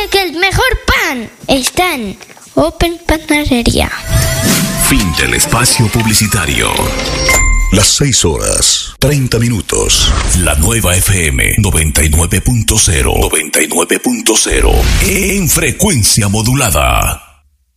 que el mejor pan está en Open Panadería. Fin del espacio publicitario. Las 6:30. La nueva FM 99.0. En frecuencia modulada.